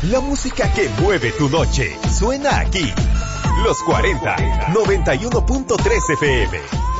La música que mueve tu noche suena aquí. Los 40, 91.3 FM.